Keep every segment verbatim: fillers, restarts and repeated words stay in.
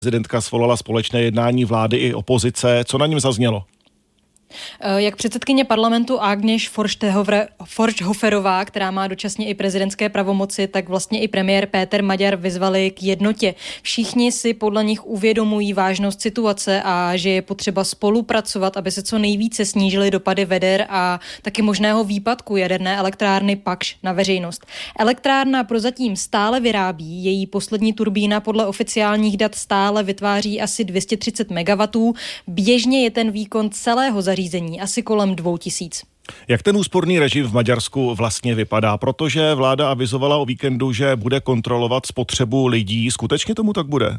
Prezidentka svolala společné jednání vlády i opozice. Co na něm zaznělo? Jak předsedkyně parlamentu Agněš Forsthofferová, která má dočasně i prezidentské pravomoci, tak vlastně i premiér Péter Maďar vyzvali k jednotě. Všichni si podle nich uvědomují vážnost situace a že je potřeba spolupracovat, aby se co nejvíce snížily dopady veder a taky možného výpadku jaderné elektrárny Pakš na veřejnost. Elektrárna prozatím stále vyrábí, její poslední turbína podle oficiálních dat stále vytváří asi dvě stě třicet megawattů. Běžně je ten výkon celého zařízení asi kolem dvou tisíc. Jak ten úsporný režim v Maďarsku vlastně vypadá? Protože vláda avizovala o víkendu, že bude kontrolovat spotřebu lidí. Skutečně tomu tak bude?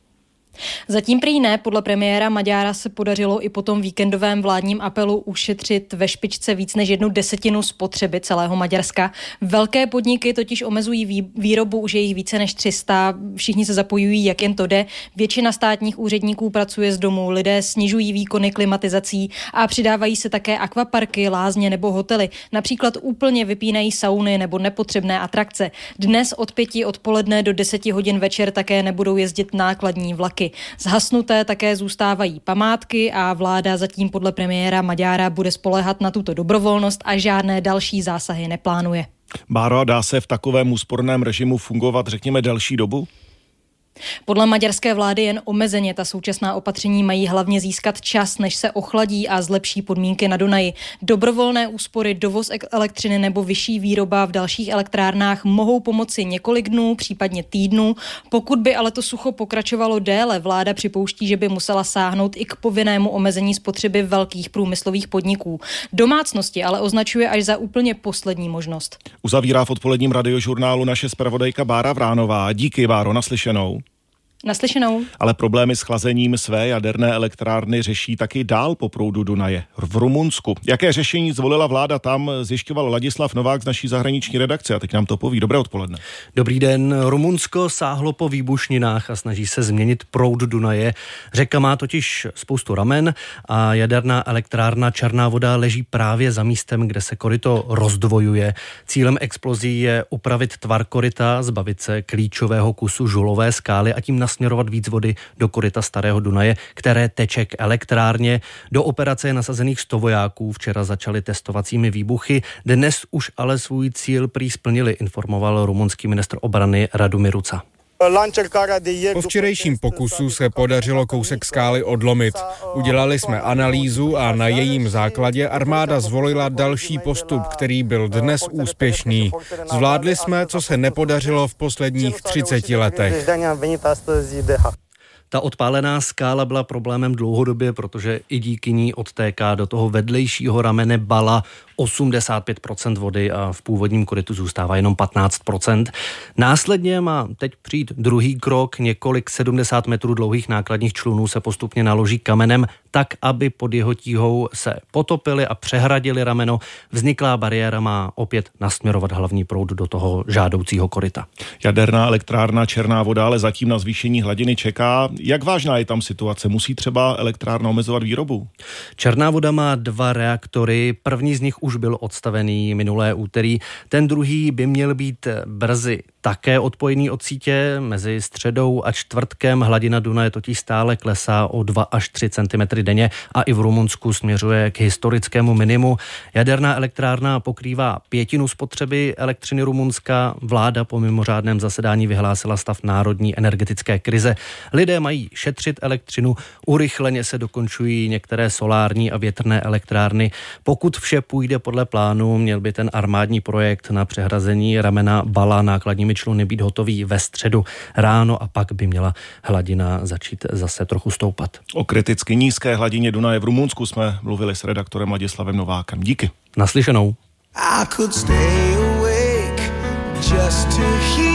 Zatím prý ne, podle premiéra Maďara se podařilo i po tom víkendovém vládním apelu ušetřit ve špičce víc než jednu desetinu spotřeby celého Maďarska. Velké podniky totiž omezují výrobu, už je jich více než tři sta, všichni se zapojují, jak jen to jde. Většina státních úředníků pracuje z domu, lidé snižují výkony klimatizací a přidávají se také akvaparky, lázně nebo hotely. Například úplně vypínají sauny nebo nepotřebné atrakce. Dnes od pěti odpoledne do deseti hodin večer také nebudou jezdit nákladní vlaky. Zhasnuté také zůstávají památky a vláda zatím podle premiéra Maďara bude spoléhat na tuto dobrovolnost a žádné další zásahy neplánuje. Báro, dá se v takovém úsporném režimu fungovat, řekněme, delší dobu? Podle maďarské vlády jen omezeně. Ta současná opatření mají hlavně získat čas, než se ochladí a zlepší podmínky na Dunaji. Dobrovolné úspory, dovoz elektřiny nebo vyšší výroba v dalších elektrárnách mohou pomoci několik dnů, případně týdnů. Pokud by ale to sucho pokračovalo déle, vláda připouští, že by musela sáhnout i k povinnému omezení spotřeby velkých průmyslových podniků. Domácnosti ale označuje až za úplně poslední možnost. Uzavírá v odpoledním radiožurnálu naše zpravodajka Bára Vránová. Díky, Báro, naslyšenou. Naslyšenou. Ale problémy s chlazením své jaderné elektrárny řeší taky dál po proudu Dunaje v Rumunsku. Jaké řešení zvolila vláda tam, zjišťoval Ladislav Novák z naší zahraniční redakce a teď nám to poví. Dobré odpoledne. Dobrý den. Rumunsko sáhlo po výbušninách a snaží se změnit proud Dunaje. Řeka má totiž spoustu ramen a jaderná elektrárna Černá Voda leží právě za místem, kde se koryto rozdvojuje. Cílem explozí je upravit tvar koryta, zbavit se klíčového kusu žulové skály a tím nasměrovat víc vody do koryta Starého Dunaje, které teče k elektrárně. Do operace je nasazených sto vojáků. Včera začaly testovacími výbuchy. Dnes už ale svůj cíl prý splnili, informoval rumunský ministr obrany Radomir Ruca. Po včerejším pokusu se podařilo kousek skály odlomit. Udělali jsme analýzu a na jejím základě armáda zvolila další postup, který byl dnes úspěšný. Zvládli jsme, co se nepodařilo v posledních třiceti letech. Ta odpálená skála byla problémem dlouhodobě, protože i díky ní odtéká do toho vedlejšího ramene Bala osmdesát pět procent vody a v původním korytu zůstává jenom patnáct procent. Následně má teď přijít druhý krok, několik sedmdesát metrů dlouhých nákladních člunů se postupně naloží kamenem tak, aby pod jeho tíhou se potopily a přehradili rameno. Vzniklá bariéra má opět nasměrovat hlavní proud do toho žádoucího koryta. Jaderná elektrárna Černá Voda ale zatím na zvýšení hladiny čeká. Jak vážná je tam situace? Musí třeba elektrárna omezovat výrobu? Černá Voda má dva reaktory. První z nich už byl odstavený minulé úterý. Ten druhý by měl být brzy také odpojený od sítě. Mezi středou a čtvrtkem hladina Dunaje totiž stále klesá o dva až tři centimetry denně a i v Rumunsku směřuje k historickému minimu. Jaderná elektrárna pokrývá pětinu spotřeby elektřiny Rumunska. Vláda po mimořádném zasedání vyhlásila stav národní energetické krize. Lidé mají šetřit elektřinu, urychleně se dokončují některé solární a větrné elektrárny. Pokud vše půjde podle plánu, měl by ten armádní projekt na přehrazení ramena Bala nákladními čluny být hotový ve středu ráno a pak by měla hladina začít zase trochu stoupat. O kriticky nízké hladině Dunaje v Rumunsku jsme mluvili s redaktorem Ladislavem Novákem. Díky. Naslyšenou. I could stay awake just to hear